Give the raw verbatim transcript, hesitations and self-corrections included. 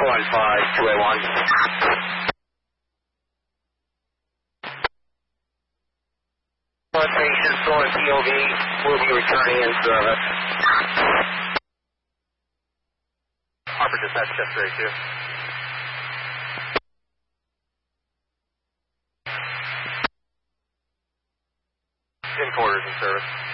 one five two eight one. One patients going P O V will be returning in service. Harper dispatch, Chest thirty-two. In quarters in service.